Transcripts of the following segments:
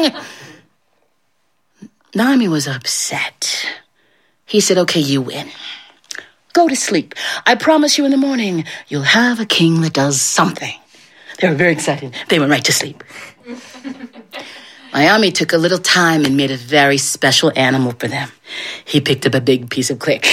king! Nami was upset. He said, okay, you win. Go to sleep. I promise you in the morning, you'll have a king that does something. They were very excited. They went right to sleep. Miami took a little time and made a very special animal for them. He picked up a big piece of clay.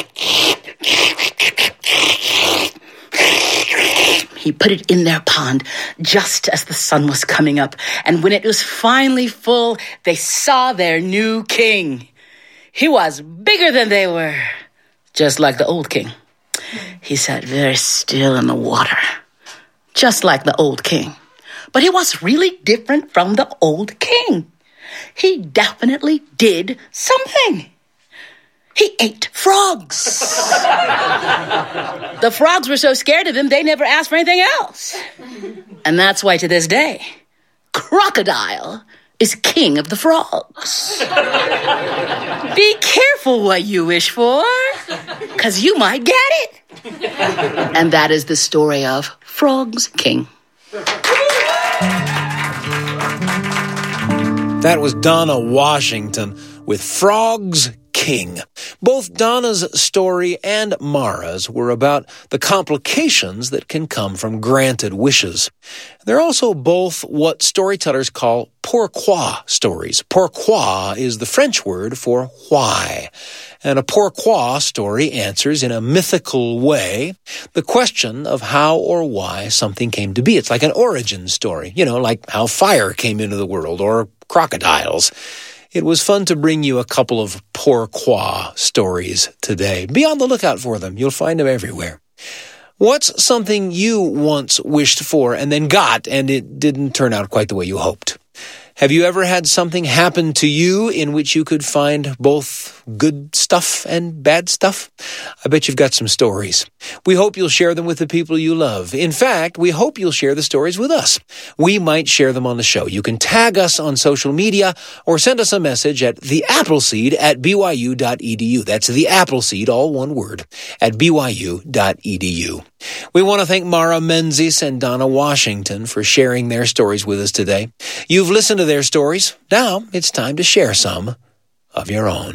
He put it in their pond just as the sun was coming up. And when it was finally full, they saw their new king. He was bigger than they were, just like the old king. He sat very still in the water, just like the old king. But he was really different from the old king. He definitely did something. He ate frogs. The frogs were so scared of him, they never asked for anything else. And that's why to this day, Crocodile is king of the frogs. Be careful what you wish for, because you might get it. And that is the story of Frogs King. That was Donna Washington with Frogs King. Both Donna's story and Mara's were about the complications that can come from granted wishes. They're also both what storytellers call pourquoi stories. Pourquoi is the French word for why. And a pourquoi story answers in a mythical way the question of how or why something came to be. It's like an origin story, like how fire came into the world or crocodiles. It was fun to bring you a couple of pourquoi stories today. Be on the lookout for them. You'll find them everywhere. What's something you once wished for and then got and it didn't turn out quite the way you hoped? Have you ever had something happen to you in which you could find both good stuff and bad stuff? I bet you've got some stories. We hope you'll share them with the people you love. In fact, we hope you'll share the stories with us. We might share them on the show. You can tag us on social media or send us a message at theappleseed@byu.edu. That's the Appleseed, all one word, at byu.edu. We want to thank Mara Menzies and Donna Washington for sharing their stories with us today. You've listened to their stories. Now it's time to share some of your own.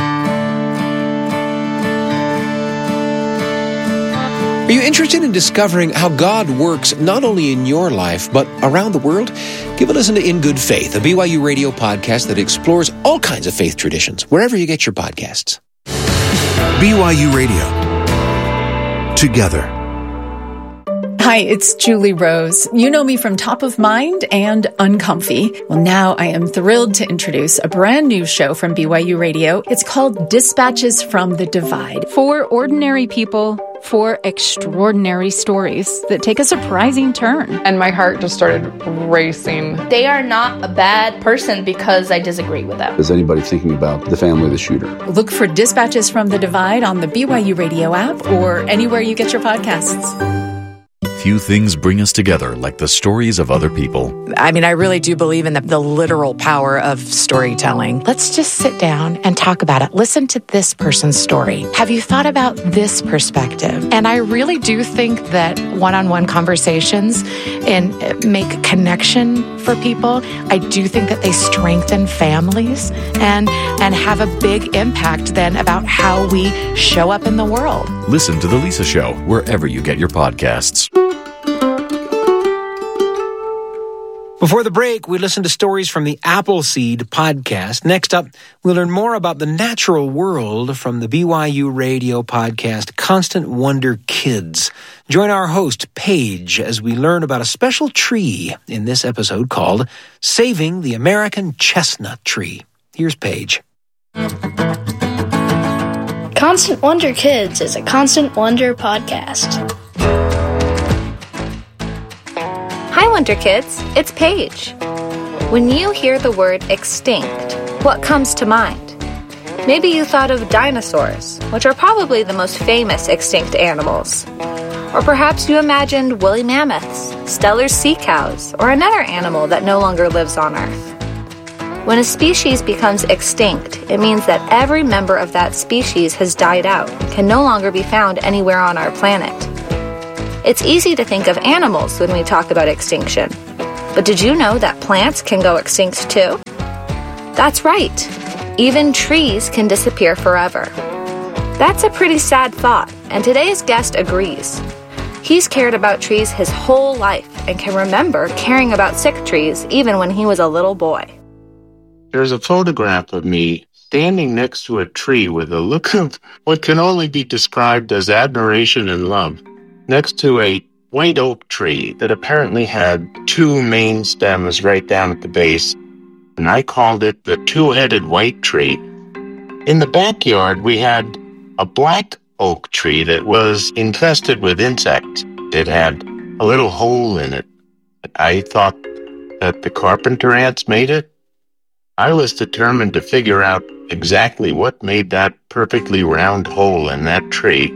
Are you interested in discovering how God works not only in your life, but around the world? Give a listen to In Good Faith, a BYU radio podcast that explores all kinds of faith traditions, wherever you get your podcasts. BYU Radio. Together. Hi, it's Julie Rose. You know me from Top of Mind and Uncomfy. Well, now I am thrilled to introduce a brand new show from BYU Radio. It's called Dispatches from the Divide. For ordinary people, for extraordinary stories that take a surprising turn. And my heart just started racing. They are not a bad person because I disagree with them. Is anybody thinking about the family of the shooter? Look for Dispatches from the Divide on the BYU Radio app or anywhere you get your podcasts. Few things bring us together like the stories of other people. I really do believe in the literal power of storytelling. Let's just sit down and talk about it. Listen to this person's story. Have you thought about this perspective? And I really do think that one-on-one conversations and make connection for people. I do think that they strengthen families and have a big impact then about how we show up in the world. Listen to The Lisa Show wherever you get your podcasts. Before the break, we listened to stories from the Appleseed podcast. Next up, we'll learn more about the natural world from the BYU radio podcast, Constant Wonder Kids. Join our host, Paige, as we learn about a special tree in this episode called Saving the American Chestnut Tree. Here's Paige. Constant Wonder Kids is a Constant Wonder podcast. Hi, Wonder Kids. It's Paige. When you hear the word extinct, what comes to mind? Maybe you thought of dinosaurs, which are probably the most famous extinct animals. Or perhaps you imagined woolly mammoths, Steller's sea cows, or another animal that no longer lives on Earth. When a species becomes extinct, it means that every member of that species has died out and can no longer be found anywhere on our planet. It's easy to think of animals when we talk about extinction. But did you know that plants can go extinct too? That's right. Even trees can disappear forever. That's a pretty sad thought, and today's guest agrees. He's cared about trees his whole life and can remember caring about sick trees even when he was a little boy. There's a photograph of me standing next to a tree with a look of what can only be described as admiration and love, next to a white oak tree that apparently had two main stems right down at the base, and I called it the two-headed white tree. In the backyard, we had a black oak tree that was infested with insects. It had a little hole in it. I thought that the carpenter ants made it. I was determined to figure out exactly what made that perfectly round hole in that tree.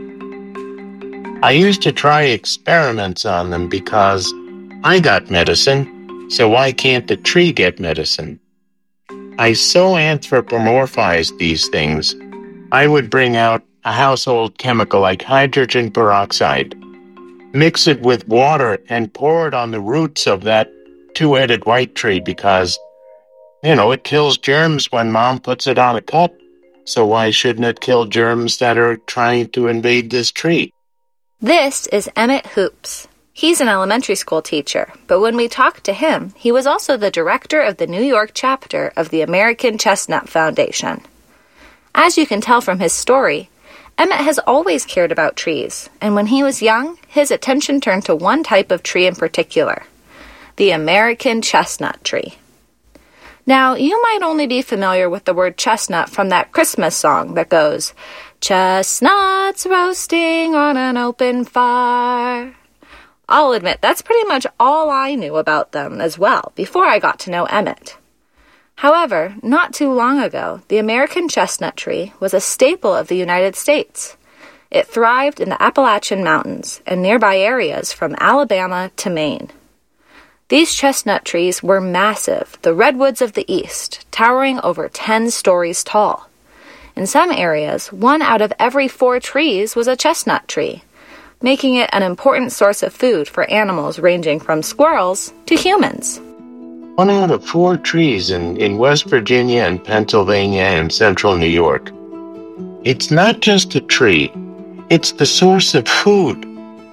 I used to try experiments on them because I got medicine, so why can't the tree get medicine? I so anthropomorphized these things. I would bring out a household chemical like hydrogen peroxide, mix it with water, and pour it on the roots of that two-headed white tree because, it kills germs when Mom puts it on a cut. So why shouldn't it kill germs that are trying to invade this tree? This is Emmett Hoops. He's an elementary school teacher, but when we talked to him, he was also the director of the New York chapter of the American Chestnut Foundation. As you can tell from his story, Emmett has always cared about trees, and when he was young, his attention turned to one type of tree in particular, the American chestnut tree. Now, you might only be familiar with the word chestnut from that Christmas song that goes, "Chestnuts roasting on an open fire." I'll admit, that's pretty much all I knew about them as well before I got to know Emmett. However, not too long ago, the American chestnut tree was a staple of the United States. It thrived in the Appalachian Mountains and nearby areas from Alabama to Maine. These chestnut trees were massive, the redwoods of the East, towering over 10 stories tall. In some areas, 1 out of every 4 trees was a chestnut tree, making it an important source of food for animals ranging from squirrels to humans. 1 out of 4 trees in West Virginia and Pennsylvania and central New York. It's not just a tree. It's the source of food.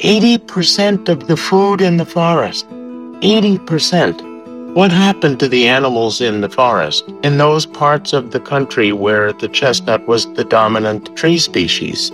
80% of the food in the forest. 80%. What happened to the animals in the forest, in those parts of the country where the chestnut was the dominant tree species?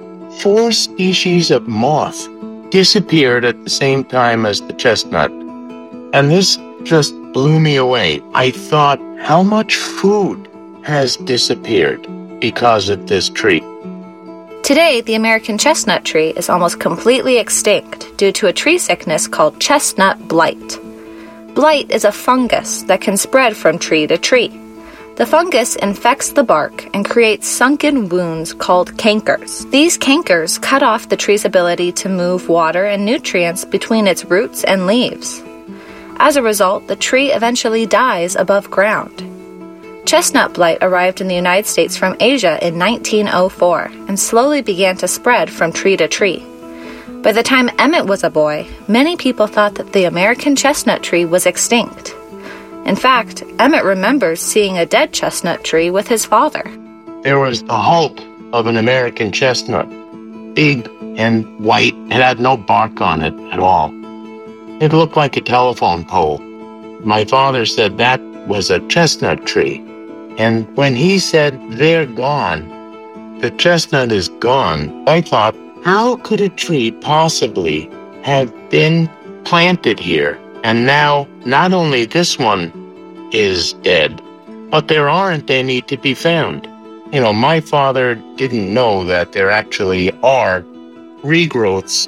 4 species of moth disappeared at the same time as the chestnut. And this just blew me away. I thought, how much food has disappeared because of this tree? Today, the American chestnut tree is almost completely extinct due to a tree sickness called chestnut blight. Blight is a fungus that can spread from tree to tree. The fungus infects the bark and creates sunken wounds called cankers. These cankers cut off the tree's ability to move water and nutrients between its roots and leaves. As a result, the tree eventually dies above ground. Chestnut blight arrived in the United States from Asia in 1904 and slowly began to spread from tree to tree. By the time Emmett was a boy, many people thought that the American chestnut tree was extinct. In fact, Emmett remembers seeing a dead chestnut tree with his father. There was the hulk of an American chestnut, big and white. It had no bark on it at all. It looked like a telephone pole. My father said that was a chestnut tree. And when he said, "They're gone, the chestnut is gone," I thought, how could a tree possibly have been planted here? And now, not only this one is dead, but there aren't any to be found. My father didn't know that there actually are regrowths.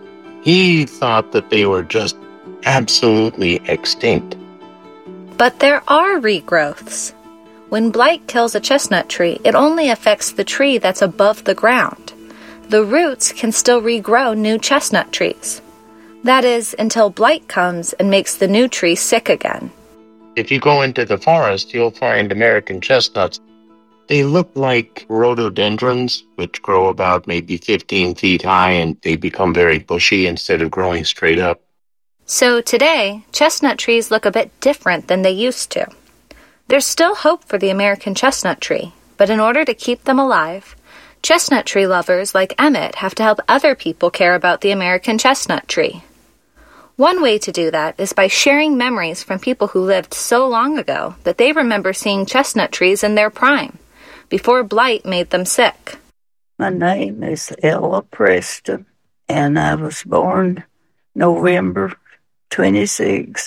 He thought that they were just absolutely extinct. But there are regrowths. When blight kills a chestnut tree, it only affects the tree that's above the ground. The roots can still regrow new chestnut trees. That is, until blight comes and makes the new tree sick again. If you go into the forest, you'll find American chestnuts. They look like rhododendrons, which grow about maybe 15 feet high, and they become very bushy instead of growing straight up. So today, chestnut trees look a bit different than they used to. There's still hope for the American chestnut tree, but in order to keep them alive, chestnut tree lovers like Emmett have to help other people care about the American chestnut tree. One way to do that is by sharing memories from people who lived so long ago that they remember seeing chestnut trees in their prime, before blight made them sick. My name is Ella Preston, and I was born November 26,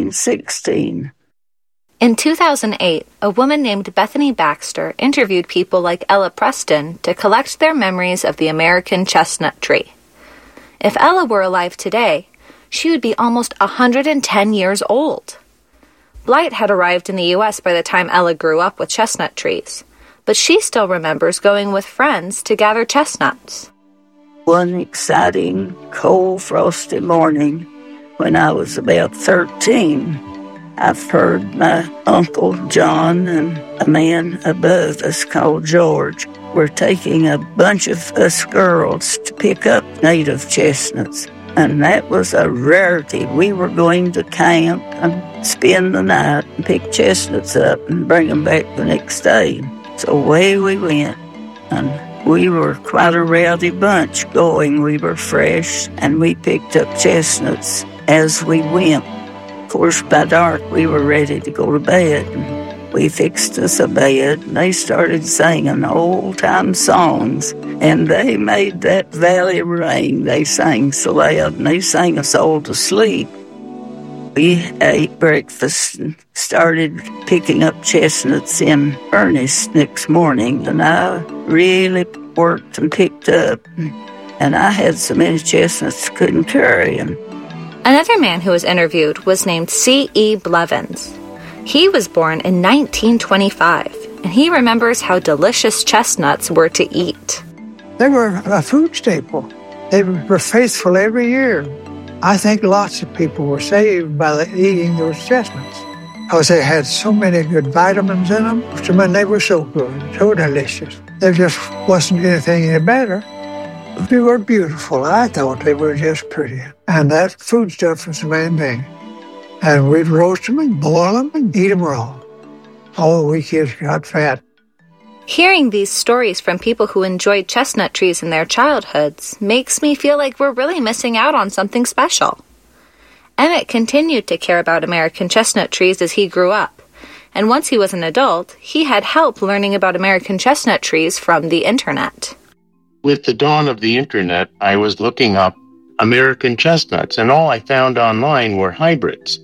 1916. In 2008, a woman named Bethany Baxter interviewed people like Ella Preston to collect their memories of the American chestnut tree. If Ella were alive today, she would be almost 110 years old. Blight had arrived in the U.S. by the time Ella grew up with chestnut trees, but she still remembers going with friends to gather chestnuts. One exciting, cold, frosty morning when I was about 13, I've heard my Uncle John and a man above us called George were taking a bunch of us girls to pick up native chestnuts. And that was a rarity. We were going to camp and spend the night and pick chestnuts up and bring them back the next day. So away we went. And we were quite a rowdy bunch going. We were fresh, and we picked up chestnuts as we went. Of course, by dark, we were ready to go to bed. We fixed us a bed, and they started singing old-time songs, and they made that valley ring. They sang so loud, and they sang us all to sleep. We ate breakfast and started picking up chestnuts in earnest next morning, and I really worked and picked up, and I had so many chestnuts I couldn't carry them. Another man who was interviewed was named C.E. Blevins. He was born in 1925, and he remembers how delicious chestnuts were to eat. They were a food staple. They were faithful every year. I think lots of people were saved by eating those chestnuts because they had so many good vitamins in them. And they were so good, so delicious. There just wasn't anything any better. They were beautiful. I thought they were just pretty. And that food stuff was the main thing. And we'd roast them and boil them and eat them raw. Oh, we kids got fat. Hearing these stories from people who enjoyed chestnut trees in their childhoods makes me feel like we're really missing out on something special. Emmett continued to care about American chestnut trees as he grew up. And once he was an adult, he had help learning about American chestnut trees from the internet. With the dawn of the internet, I was looking up American chestnuts, and all I found online were hybrids.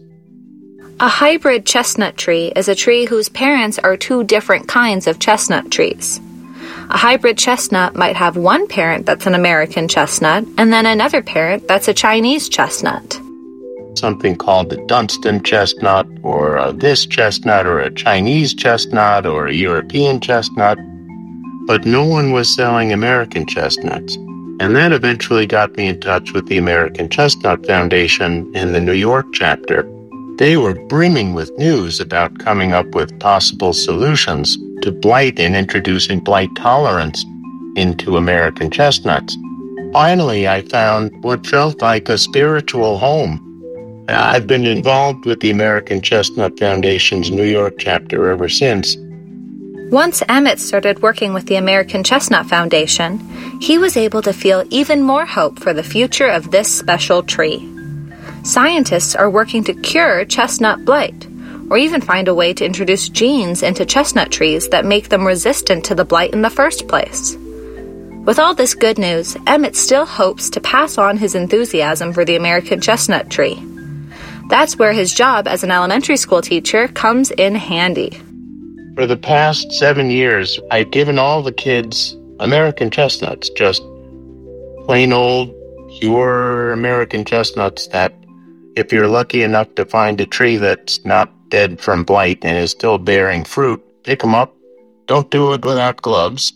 A hybrid chestnut tree is a tree whose parents are two different kinds of chestnut trees. A hybrid chestnut might have one parent that's an American chestnut, and then another parent that's a Chinese chestnut. Something called the Dunstan chestnut, or this chestnut, or a Chinese chestnut, or a European chestnut. But no one was selling American chestnuts. And that eventually got me in touch with the American Chestnut Foundation in the New York chapter. They were brimming with news about coming up with possible solutions to blight and introducing blight tolerance into American chestnuts. Finally, I found what felt like a spiritual home. I've been involved with the American Chestnut Foundation's New York chapter ever since. Once Emmett started working with the American Chestnut Foundation, he was able to feel even more hope for the future of this special tree. Scientists are working to cure chestnut blight, or even find a way to introduce genes into chestnut trees that make them resistant to the blight in the first place. With all this good news, Emmett still hopes to pass on his enthusiasm for the American chestnut tree. That's where his job as an elementary school teacher comes in handy. For the past 7 years, I've given all the kids American chestnuts, just plain old, pure American chestnuts that, if you're lucky enough to find a tree that's not dead from blight and is still bearing fruit, pick them up. Don't do it without gloves.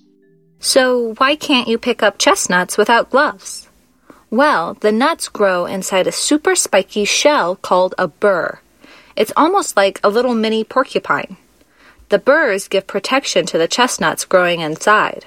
So why can't you pick up chestnuts without gloves? Well, the nuts grow inside a super spiky shell called a burr. It's almost like a little mini porcupine. The burrs give protection to the chestnuts growing inside.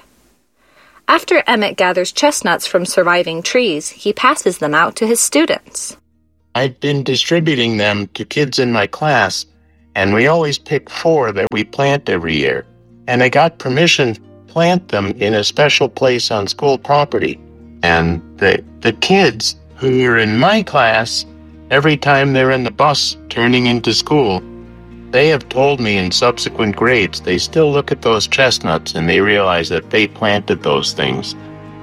After Emmett gathers chestnuts from surviving trees, he passes them out to his students. I've been distributing them to kids in my class, and we always pick 4 that we plant every year. And I got permission to plant them in a special place on school property. And the kids who are in my class, every time they're in the bus turning into school, they have told me in subsequent grades they still look at those chestnuts and they realize that they planted those things.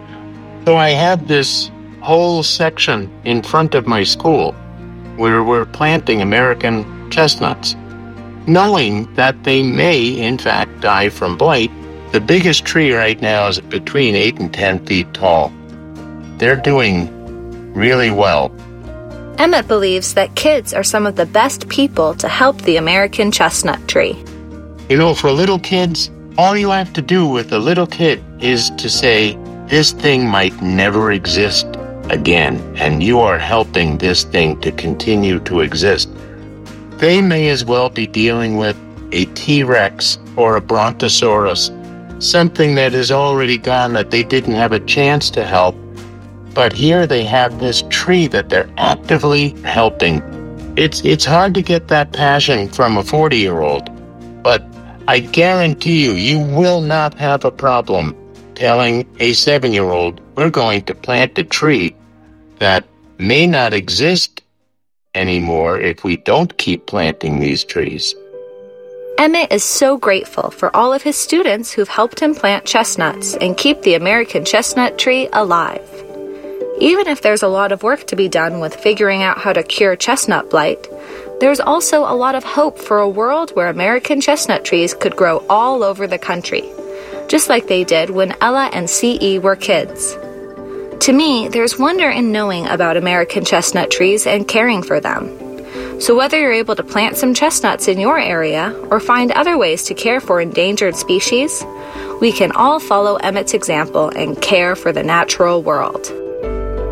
So I have this whole section in front of my school where we're planting American chestnuts, knowing that they may, in fact, die from blight. The biggest tree right now is between 8 and 10 feet tall. They're doing really well. Emmett believes that kids are some of the best people to help the American chestnut tree. You know, for little kids, all you have to do with a little kid is to say, this thing might never exist again, and you are helping this thing to continue to exist. They may as well be dealing with a T-Rex or a Brontosaurus, something that is already gone that they didn't have a chance to help. But here they have this tree that they're actively helping. It's hard to get that passion from a 40-year-old, but I guarantee you, you will not have a problem telling a 7-year-old, we're going to plant a tree that may not exist anymore if we don't keep planting these trees. Emmett is so grateful for all of his students who've helped him plant chestnuts and keep the American chestnut tree alive. Even if there's a lot of work to be done with figuring out how to cure chestnut blight, there's also a lot of hope for a world where American chestnut trees could grow all over the country, just like they did when Ella and C.E. were kids. To me, there's wonder in knowing about American chestnut trees and caring for them. So whether you're able to plant some chestnuts in your area or find other ways to care for endangered species, we can all follow Emmett's example and care for the natural world.